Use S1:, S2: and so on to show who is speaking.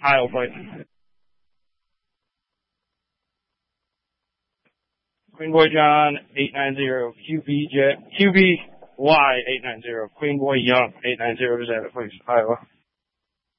S1: Iowa fight. Queen Boy John 890, QBY 890, Queen Boy Young 890 is at it, please, Iowa.